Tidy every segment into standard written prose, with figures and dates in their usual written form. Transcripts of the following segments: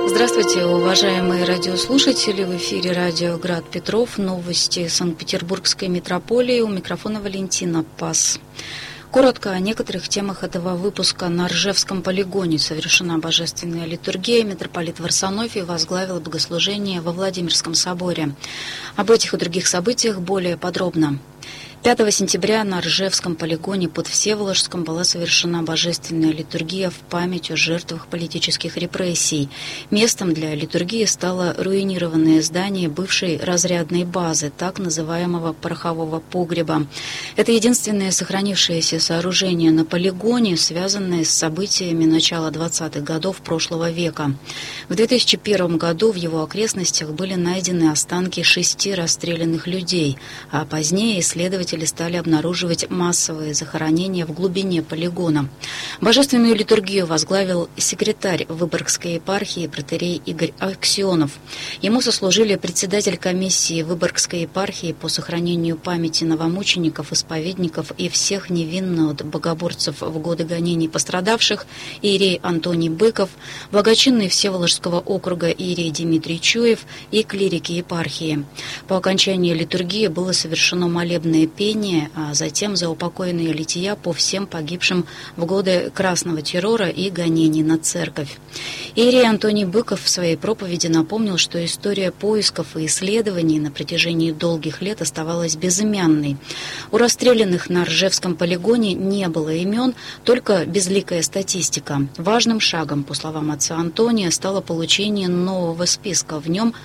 Здравствуйте, уважаемые радиослушатели. В эфире радио «Град Петров». Новости Санкт-Петербургской метрополии. У микрофона Валентина Пас. Коротко о некоторых темах этого выпуска. На Ржевском полигоне совершена божественная литургия. Митрополит Варсонофий возглавил богослужение во Владимирском соборе. Об этих и других событиях более подробно. 5 сентября на Ржевском полигоне под Всеволожском была совершена божественная литургия в память о жертвах политических репрессий. Местом для литургии стало руинированное здание бывшей разрядной базы, так называемого порохового погреба. Это единственное сохранившееся сооружение на полигоне, связанное с событиями начала 20-х годов прошлого века. В 2001 году в его окрестностях были найдены останки 6 расстрелянных людей, а позднее исследователи стали обнаруживать массовые захоронения в глубине полигона. Божественную литургию возглавил секретарь Выборгской епархии протоиерей Игорь Аксенов. Ему сослужили председатель комиссии Выборгской епархии по сохранению памяти новомучеников, исповедников и всех невинно от богоборцев в годы гонений пострадавших иерей Антоний Быков, благочинный Всеволожского округа иерей Дмитрий Чуев и клирики епархии. По окончании литургии было совершено молебное пение, а затем заупокойные лития по всем погибшим в годы красного террора и гонений на церковь. Иерей Антоний Быков в своей проповеди напомнил, что история поисков и исследований на протяжении долгих лет оставалась безымянной. У расстрелянных на Ржевском полигоне не было имен, только безликая статистика. Важным шагом, по словам отца Антония, стало получение нового списка. В нем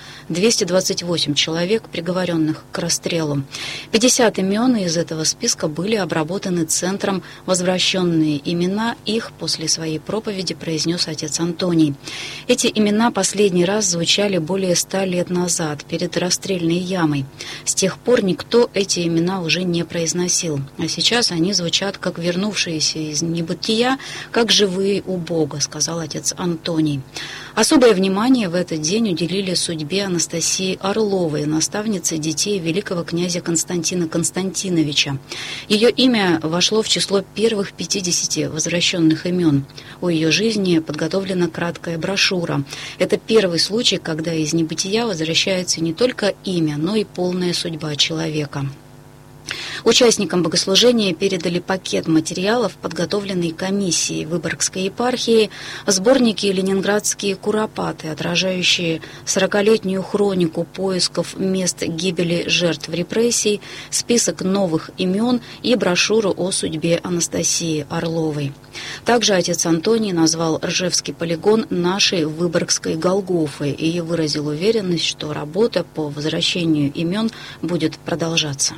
228 человек, приговоренных к расстрелу. 50 имен из этого списка были обработаны центром. Возвращенные имена их после своей проповеди произнес отец Антоний. Эти имена последний раз звучали более 100 лет назад, перед расстрельной ямой. С тех пор никто эти имена уже не произносил, а сейчас они звучат как вернувшиеся из небытия, как живые у Бога, сказал отец Антоний. Особое внимание в этот день уделили судьбе Анастасии Орловой, наставницы детей великого князя Константина Константиновича. Ее имя вошло в число первых 50 возвращенных имен. У ее жизни подготовлена краткая брошюра. Это первый случай, когда из небытия возвращается не только имя, но и полная судьба человека. Участникам богослужения передали пакет материалов, подготовленный комиссией Выборгской епархии, сборники «Ленинградские куропаты», отражающие 40-летнюю хронику поисков мест гибели жертв репрессий, список новых имен и брошюру о судьбе Анастасии Орловой. Также отец Антоний назвал Ржевский полигон нашей Выборгской Голгофой и выразил уверенность, что работа по возвращению имен будет продолжаться.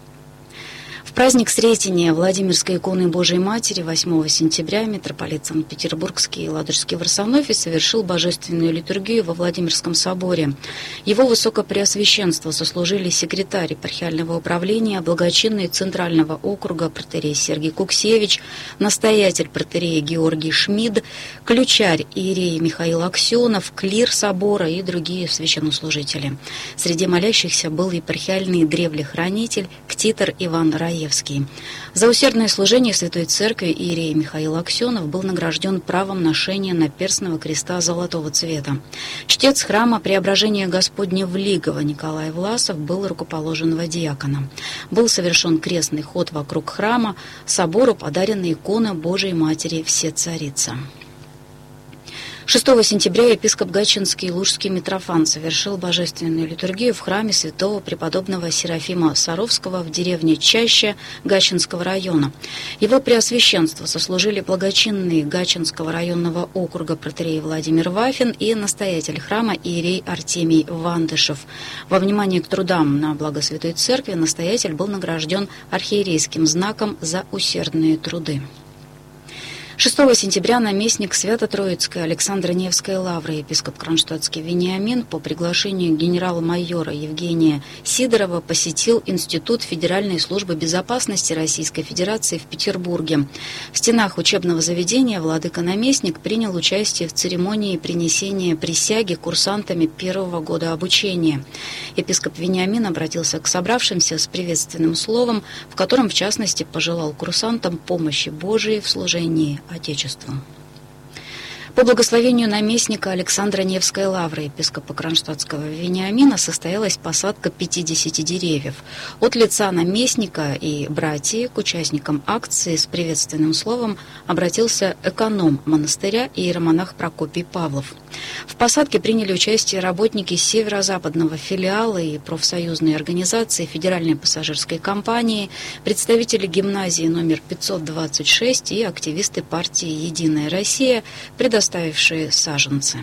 В праздник Сретения Владимирской иконы Божией Матери 8 сентября митрополит Санкт-Петербургский и Ладожский Варсонофий совершил божественную литургию во Владимирском соборе. Его высокопреосвященство сослужили секретарь епархиального управления, благочинный Центрального округа протоиерей Сергий Куксевич, настоятель протоиерей Георгий Шмид, ключарь иерей Михаил Аксенов, клир собора и другие священнослужители. Среди молящихся был епархиальный древлехранитель ктитор Иван Раевский. За усердное служение Святой Церкви иерей Михаил Аксенов был награжден правом ношения наперстного креста золотого цвета. Чтец храма Преображения Господня в Лигово Николай Власов был рукоположен во диакона. Был совершен крестный ход вокруг храма, собору подарена икона Божией Матери Всецарица. 6 сентября епископ Гатчинский и Лужский Митрофан совершил божественную литургию в храме святого преподобного Серафима Саровского в деревне Чаща Гатчинского района. Его преосвященство сослужили благочинные Гатчинского районного округа протоиерей Владимир Вафин и настоятель храма иерей Артемий Вандышев. Во внимание к трудам на благо Святой Церкви настоятель был награжден архиерейским знаком за усердные труды. 6 сентября наместник Свято-Троицкой Александро-Невской лавры епископ Кронштадтский Вениамин по приглашению генерал-майора Евгения Сидорова посетил Институт Федеральной службы безопасности Российской Федерации в Петербурге. В стенах учебного заведения владыка-наместник принял участие в церемонии принесения присяги курсантами первого года обучения. Епископ Вениамин обратился к собравшимся с приветственным словом, в котором, в частности, пожелал курсантам помощи Божией в служении Отечеству. По благословению наместника Александра Невской лавры, епископа Кронштадтского Вениамина, состоялась посадка 50 деревьев. От лица наместника и братьев к участникам акции с приветственным словом обратился эконом монастыря иеромонах Прокопий Павлов. В посадке приняли участие работники северо-западного филиала и профсоюзной организации Федеральной пассажирской компании, представители гимназии номер 526 и активисты партии «Единая Россия», предоставившие саженцы.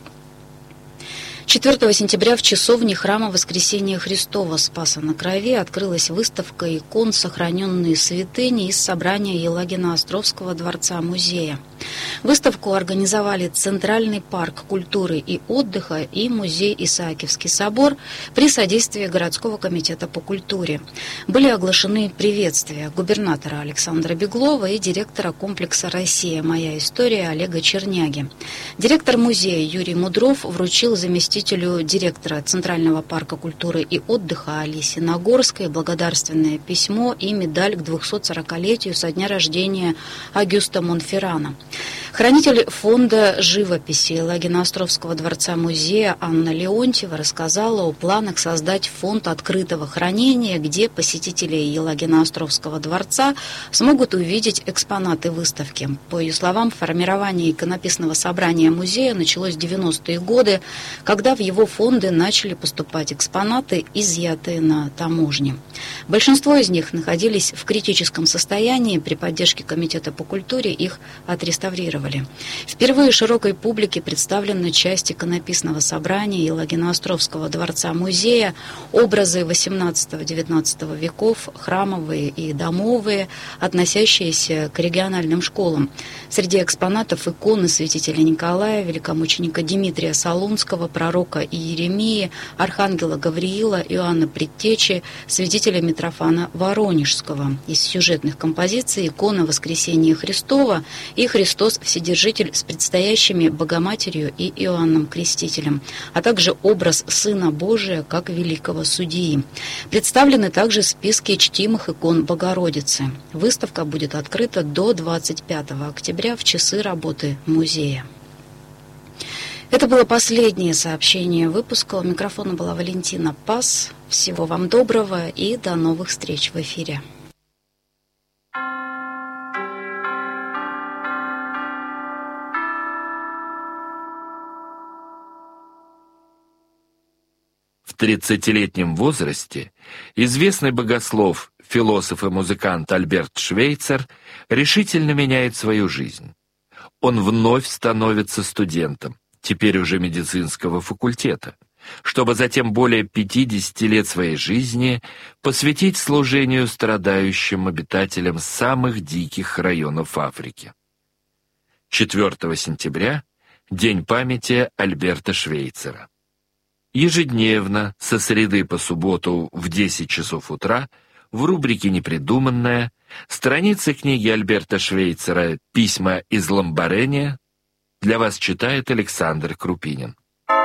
4 сентября в часовне храма Воскресения Христова Спаса на Крови открылась выставка икон «Сохраненные святыни» из собрания Елагина-Островского дворца-музея. Выставку организовали Центральный парк культуры и отдыха и музей Исаакиевский собор при содействии городского комитета по культуре. Были оглашены приветствия губернатора Александра Беглова и директора комплекса «Россия. Моя история» Олега Черняги. Директор музея Юрий Мудров вручил заместителю директора Центрального парка культуры и отдыха Алисе Нагорской благодарственное письмо и медаль к 240-летию со дня рождения Агюста Монферрана. Хранитель фонда живописи Елагина-Островского дворца-музея Анна Леонтьева рассказала о планах создать фонд открытого хранения, где посетители Елагина-Островского дворца смогут увидеть экспонаты выставки. По ее словам, формирование иконописного собрания музея началось в 90-е годы, когда в его фонды начали поступать экспонаты, изъятые на таможне. Большинство из них находились в критическом состоянии, при поддержке Комитета по культуре их отреставрировали. Впервые широкой публике представлены часть иконописного собрания Елагина-Островского дворца-музея, образы XVIII-XIX веков, храмовые и домовые, относящиеся к региональным школам. Среди экспонатов иконы святителя Николая, великомученика Дмитрия Солунского, пророка Иеремии, архангела Гавриила, Иоанна Предтечи, святителя Митрофана Воронежского. Из сюжетных композиций икона Воскресения Христова и Христос Вседержитель с предстоящими Богоматерью и Иоанном Крестителем, а также образ Сына Божия как великого судьи. Представлены также списки чтимых икон Богородицы. Выставка будет открыта до 25 октября в часы работы музея. Это было последнее сообщение выпуска. У микрофона была Валентина Пас. Всего вам доброго и до новых встреч в эфире. В 30-летнем возрасте известный богослов, философ и музыкант Альберт Швейцер решительно меняет свою жизнь. Он вновь становится студентом, теперь уже медицинского факультета, чтобы затем более 50 лет своей жизни посвятить служению страдающим обитателям самых диких районов Африки. 4 сентября – День памяти Альберта Швейцера. Ежедневно, со среды по субботу в 10 часов утра, в рубрике «Непридуманное» страницы книги Альберта Швейцера «Письма из Ламбарения» для вас читает Александр Крупинин.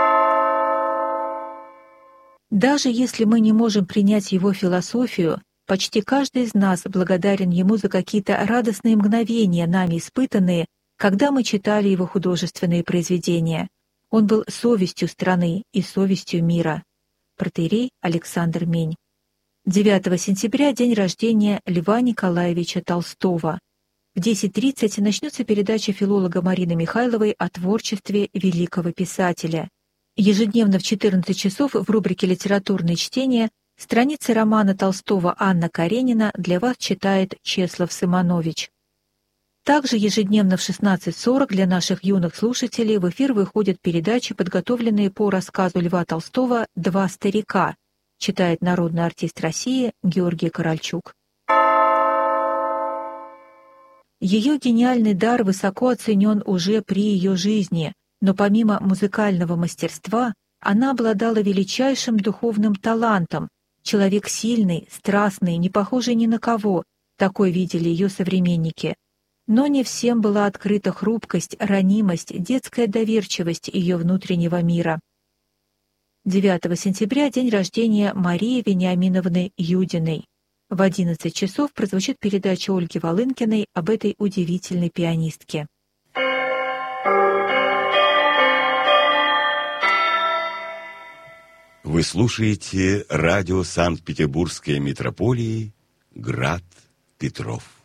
Даже если мы не можем принять его философию, почти каждый из нас благодарен ему за какие-то радостные мгновения, нами испытанные, когда мы читали его художественные произведения. Он был совестью страны и совестью мира. Протоиерей Александр Мень. 9 сентября – день рождения Льва Николаевича Толстого. В 10:30 начнется передача филолога Марины Михайловой о творчестве великого писателя. Ежедневно в 14 часов в рубрике «Литературные чтения» страницы романа Толстого «Анна Каренина» для вас читает Чеслав Сыманович. Также ежедневно в 16:40 для наших юных слушателей в эфир выходят передачи, подготовленные по рассказу Льва Толстого «Два старика», читает народный артист России Георгий Корольчук. Ее гениальный дар высоко оценен уже при ее жизни, но помимо музыкального мастерства, она обладала величайшим духовным талантом. Человек сильный, страстный, не похожий ни на кого, такой видели ее современники. Но не всем была открыта хрупкость, ранимость, детская доверчивость ее внутреннего мира. 9 сентября – день рождения Марии Вениаминовны Юдиной. В 11 часов прозвучит передача Ольги Волынкиной об этой удивительной пианистке. Вы слушаете радио Санкт-Петербургской митрополии «Град Петров».